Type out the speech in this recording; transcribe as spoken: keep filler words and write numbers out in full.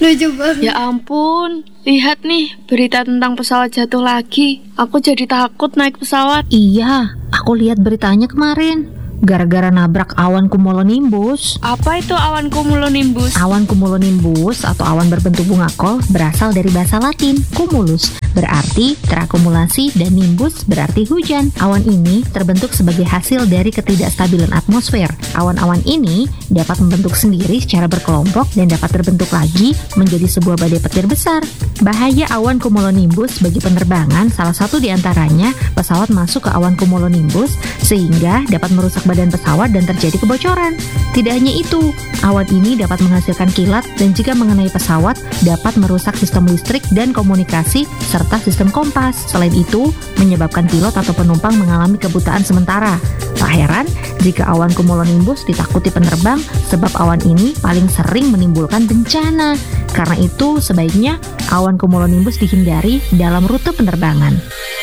Lucu banget. Ya ampun, lihat nih berita tentang pesawat jatuh lagi. Aku jadi takut naik pesawat. Iya, aku lihat beritanya kemarin. Gara-gara nabrak awan cumulonimbus. Apa itu awan cumulonimbus? Awan cumulonimbus atau awan berbentuk bunga kol berasal dari bahasa Latin cumulus, berarti terakumulasi, dan nimbus berarti hujan. Awan ini terbentuk sebagai hasil dari ketidakstabilan atmosfer. Awan-awan ini dapat membentuk sendiri secara berkelompok dan dapat terbentuk lagi menjadi sebuah badai petir besar. Bahaya awan cumulonimbus bagi penerbangan salah satu diantaranya pesawat masuk ke awan cumulonimbus sehingga dapat merusak badan pesawat dan terjadi kebocoran. Tidak hanya itu, awan ini dapat menghasilkan kilat dan jika mengenai pesawat dapat merusak sistem listrik dan komunikasi serta sistem kompas. Selain itu, menyebabkan pilot atau penumpang mengalami kebutaan sementara. Tak heran jika awan cumulonimbus ditakuti penerbang sebab awan ini paling sering menimbulkan bencana. Karena itu, sebaiknya awan cumulonimbus dihindari dalam rute penerbangan.